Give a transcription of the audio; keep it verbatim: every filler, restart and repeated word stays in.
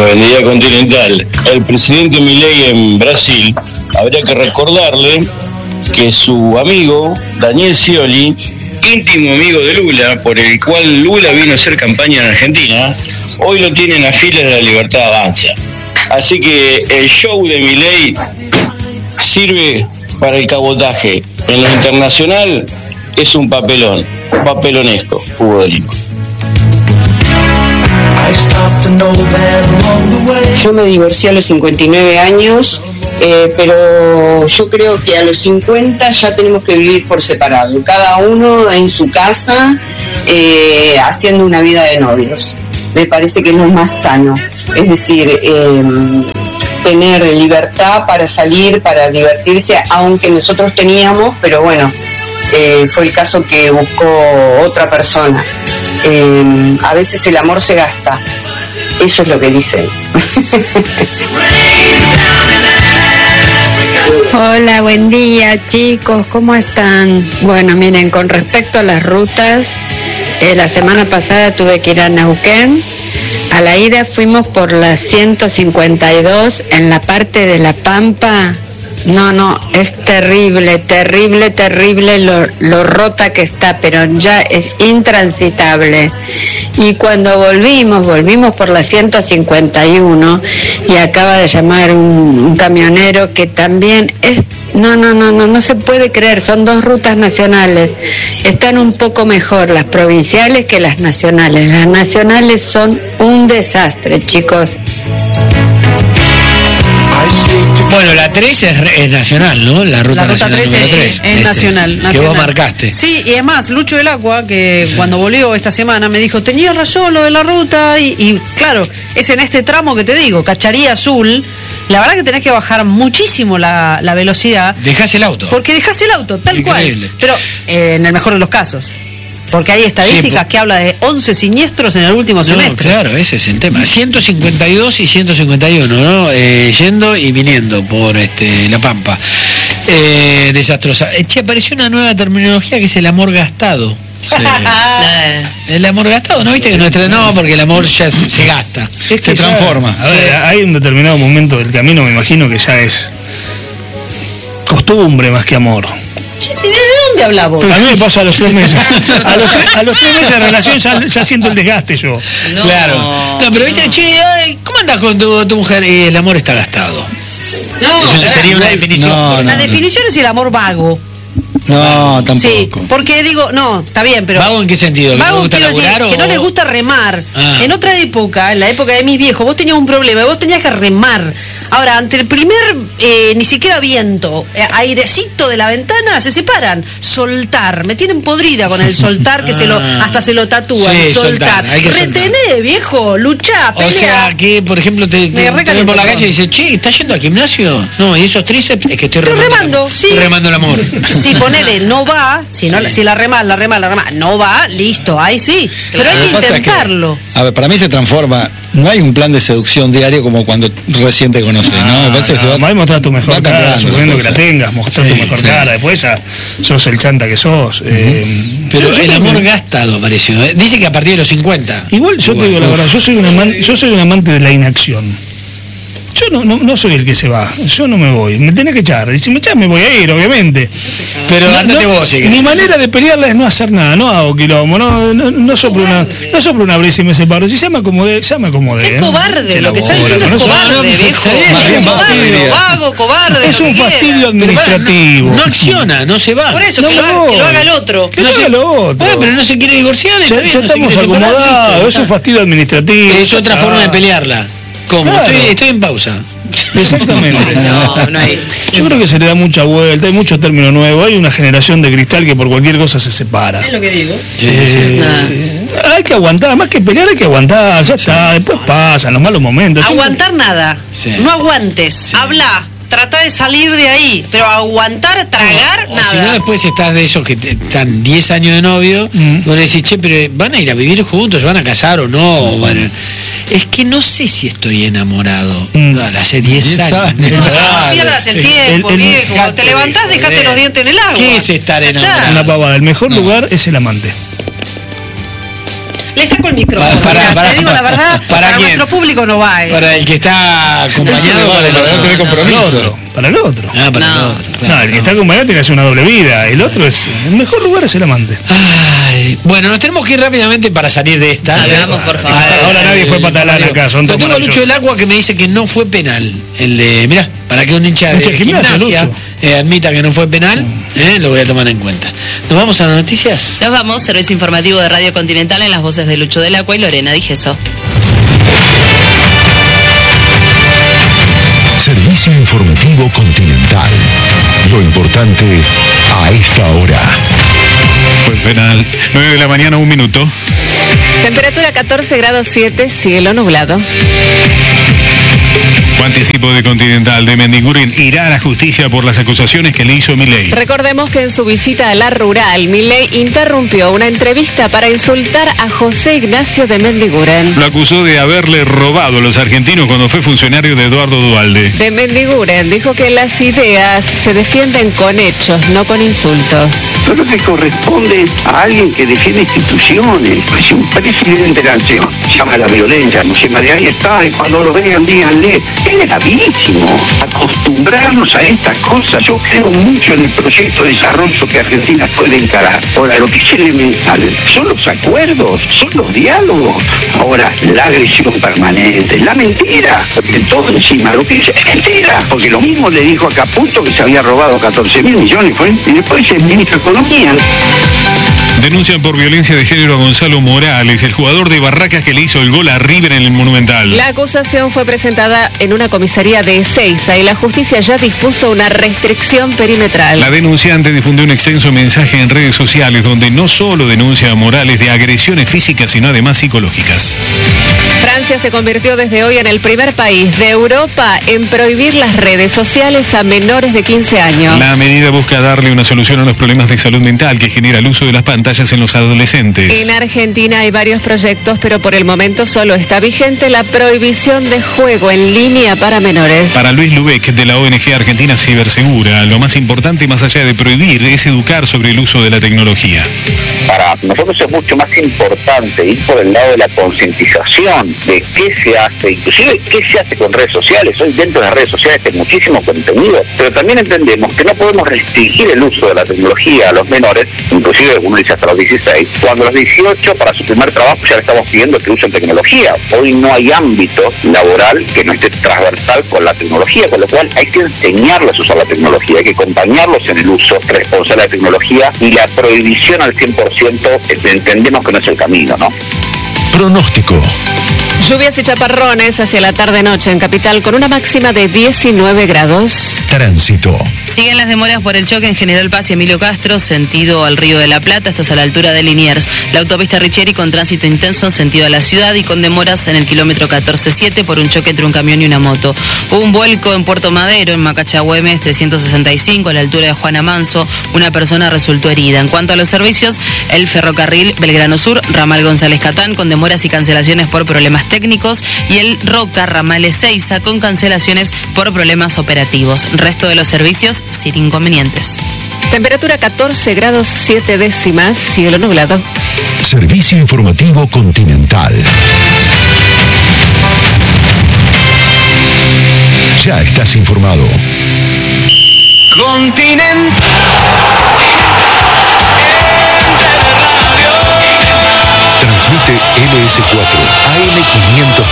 Buen día, Continental. El presidente Milei en Brasil, habría que recordarle que su amigo, Daniel Scioli, íntimo amigo de Lula, por el cual Lula vino a hacer campaña en Argentina, hoy lo tiene en las filas de la Libertad Avanza. Así que el show de Milei sirve para el cabotaje. En lo internacional es un papelón, papelonesco, Hugo de Lima. Yo me divorcié a los cincuenta y nueve años, eh, pero yo creo que a los cincuenta ya tenemos que vivir por separado, cada uno en su casa, eh, haciendo una vida de novios. Me parece que es lo más sano, es decir, eh, tener libertad para salir, para divertirse, aunque nosotros teníamos, pero bueno, eh, fue el caso que buscó otra persona. Eh, a veces el amor se gasta, eso es lo que dicen. Hola, buen día chicos, ¿cómo están? Bueno, miren, con respecto a las rutas, eh, la semana pasada tuve que ir a Neuquén. A la ida fuimos por la ciento cincuenta y dos en la parte de La Pampa. No, no, es terrible, terrible, terrible lo, lo rota que está, pero ya es intransitable. Y cuando volvimos, volvimos por la ciento cincuenta y uno y acaba de llamar un, un camionero que también es... No, no, no, no, no se puede creer, son dos rutas nacionales. Están un poco mejor las provinciales que las nacionales. Las nacionales son un desastre, chicos. Bueno, la tres es, es nacional, ¿no? La ruta, la ruta nacional tres es, tres, es este, nacional, nacional. Que vos marcaste. Sí, y además, Lucho del Agua, que sí, cuando volvió esta semana, me dijo, tenía razón lo de la ruta, y, y claro, es en este tramo que te digo, Cacharía Azul, la verdad que tenés que bajar muchísimo la, la velocidad. Dejás el auto. Porque dejás el auto, tal Increíble. cual. Pero eh, en el mejor de los casos. Porque hay estadísticas sí, por... que habla de once siniestros en el último no, semestre. Claro, ese es el tema. ciento cincuenta y dos y ciento cincuenta y uno, ¿no? Eh, yendo y viniendo por este La Pampa. Eh, desastrosa. Eh, che, apareció una nueva terminología que es el amor gastado. Sí. El amor gastado, ¿no? Viste que nuestra no, porque el amor ya se, se gasta. Es que se transforma. Ya, a ver, hay un determinado momento del camino, me imagino que ya es costumbre más que amor. ¿De dónde habla vos? A mí me pasa a los tres meses. A los, tre- a los tres meses de relación ya, ya siento el desgaste yo. No. Claro. No, pero viste, che, ay, ¿cómo andas con tu, tu mujer? Y el amor está gastado. No, eso sería una definición. No, no, la no. definición es el amor vago. No, tampoco. Sí, porque digo, no, está bien, pero... ¿Vago en qué sentido? ¿Que vago, no gusta quiero decir, o... que no les gusta remar. Ah. En otra época, en la época de mis viejos, vos tenías un problema y vos tenías que remar. Ahora, ante el primer, eh, ni siquiera viento, eh, airecito de la ventana, se separan. Soltar, me tienen podrida con el soltar, que ah. se lo hasta se lo tatúan. Sí, soltar. soltar. Retené, soltar. Viejo, luchá, pelea. O sea, que, por ejemplo, te, te, te ven por la calle y dices, che, ¿estás yendo al gimnasio? No, y esos tríceps, es que estoy remando. Estoy remando, sí. Estoy remando el amor. Sí, ponele, no va, si, no, sí. si la remás, la remás, la remás, no va, listo, ahí sí. Pero hay que intentarlo. Que, a ver, para mí se transforma, no hay un plan de seducción diario como cuando recién te conoces, ¿no? ¿no? Se va, va a mostrar tu mejor cara, suponiendo que la tengas, mostrar sí, tu mejor sí. cara, después ya sos el chanta que sos. Uh-huh. eh, pero el amor que... gastado pareció, ¿eh? Dice que a partir de los cincuenta. Igual yo Igual. te digo la verdad, yo soy un amante, yo soy un amante de la inacción. Yo no, no, no soy el que se va, yo no me voy, me tenés que echar, y si me echás me voy a ir, obviamente. Pero no, andate no, vos, sí. Mi manera de pelearla es no hacer nada, no hago quilombo, no, no, no soplo una, no soplo una brisa y me separo, si ya me acomodé, ya me acomodé. Es cobarde, ¿eh? Lo que está diciendo es cobarde, viejo. Es cobarde, vago, cobarde. Es un fastidio administrativo. No, no acciona, no se va. Por eso, no que, lo haga, que lo haga el otro. Que lo haga el otro. Bueno, pero no se quiere divorciar. Ya, bien, ya no estamos acomodados, es un fastidio administrativo. Es otra forma de pelearla. ¿Cómo? Claro. Estoy, estoy en pausa. Exactamente. No, no hay. Yo creo que se le da mucha vuelta, hay mucho término nuevo, hay una generación de cristal que por cualquier cosa se separa. Es lo que digo. Eh, nah. Hay que aguantar, más que pelear hay que aguantar, ya está, después pasan los malos momentos. Aguantar Siempre... nada, sí. no aguantes, sí. habla. Trata de salir de ahí, pero aguantar, tragar, no, nada. Si no, después estás de esos que te, están diez años de novio, mm. vos le decís, che, pero van a ir a vivir juntos, se van a casar o no. Mm. Van a... Es que no sé si estoy enamorado. Mm. Dale, hace diez años. No, no pierdas el tiempo, el, el, viejo. El, Cuando te levantás, dejate eh. los dientes en el agua. ¿Qué es estar enamorado? Una pavada. El mejor no. lugar es el amante. Le saco el micrófono. Para, para, para, te digo la verdad, ¿para, para nuestro público no va. Eh. Para el que está acompañado, para el para, no tener compromiso. Para el otro. Ah, para No. el otro. Claro, No, el que no. está acompañado tiene que hacer una doble vida. El otro es. El mejor lugar es el amante. Ay, bueno, nos tenemos que ir rápidamente para salir de esta. Salgamos, por favor. Ahora nadie fue patalán acá, son Yo todos tengo a Lucho maravillosos. del Agua que me dice que no fue penal. El de, mirá, para que un hincha de Hincha de gimnasia, gimnasia Lucho. eh, admita que no fue penal, eh, lo voy a tomar en cuenta. ¿Nos vamos a las noticias? Nos vamos, servicio informativo de Radio Continental en las voces de Lucho del Agua y Lorena Digeso. Servicio informativo Continental. Lo importante a esta hora. Fue penal. nueve de la mañana, un minuto. Temperatura catorce grados siete, cielo nublado. Anticipo de Continental de Mendiguren irá a la justicia por las acusaciones que le hizo Milei. Recordemos que en su visita a la rural, Milei interrumpió una entrevista para insultar a José Ignacio de Mendiguren. Lo acusó de haberle robado a los argentinos cuando fue funcionario de Eduardo Duhalde. De Mendiguren dijo que las ideas se defienden con hechos, no con insultos. Creo que corresponde a alguien que defiende instituciones. Pues si un presidente de la nación llama a la violencia, no llama de ahí está, y cuando lo vean, díganle. Es gravísimo acostumbrarnos a estas cosas. Yo creo mucho en el proyecto de desarrollo que Argentina puede encarar. Ahora, lo que es elemental son los acuerdos, son los diálogos. Ahora, la agresión permanente, la mentira, de todo encima, lo que dice es mentira. Porque lo mismo le dijo a Caputo que se había robado catorce mil millones, ¿fue? Y después es ministro de Economía. Denuncian por violencia de género a Gonzalo Morales, el jugador de Barracas que le hizo el gol a River en el Monumental. La acusación fue presentada en una comisaría de Ezeiza y la justicia ya dispuso una restricción perimetral. La denunciante difundió un extenso mensaje en redes sociales donde no solo denuncia a Morales de agresiones físicas, sino además psicológicas. Francia se convirtió desde hoy en el primer país de Europa en prohibir las redes sociales a menores de quince años. La medida busca darle una solución a los problemas de salud mental que genera el uso de las pantallas en los adolescentes. En Argentina hay varios proyectos, pero por el momento solo está vigente la prohibición de juego en línea para menores. Para Luis Lubeck, de la O N G Argentina Cibersegura, lo más importante, más allá de prohibir, es educar sobre el uso de la tecnología. Para nosotros es mucho más importante ir por el lado de la concientización de qué se hace, inclusive qué se hace con redes sociales. Hoy dentro de las redes sociales hay muchísimo contenido, pero también entendemos que no podemos restringir el uso de la tecnología a los menores, inclusive uno dice hasta los dieciséis, cuando a los dieciocho para su primer trabajo ya le estamos pidiendo que usen tecnología. Hoy no hay ámbito laboral que no esté transversal con la tecnología, con lo cual hay que enseñarles a usar la tecnología, hay que acompañarlos en el uso responsable de la tecnología, y la prohibición al cien por ciento entendemos que no es el camino, ¿no? Pronóstico. Lluvias y chaparrones hacia la tarde-noche en Capital con una máxima de diecinueve grados. Tránsito. Siguen las demoras por el choque en General Paz y Emilio Castro, sentido al Río de la Plata, esto es a la altura de Liniers. La autopista Richieri con tránsito intenso, sentido a la ciudad, y con demoras en el kilómetro catorce siete por un choque entre un camión y una moto. Hubo un vuelco en Puerto Madero, en Macachahuemes, trescientos sesenta y cinco, a la altura de Juana Manso. Una persona resultó herida. En cuanto a los servicios, el ferrocarril Belgrano Sur, ramal González Catán, con demoras y cancelaciones por problemas técnicos, y el Roca, ramal Ezeiza, con cancelaciones por problemas operativos. Resto de los servicios sin inconvenientes. Temperatura catorce grados siete décimas, cielo nublado. Servicio informativo Continental. Ya estás informado. Continental. Transmite L S cuatro A M quinientos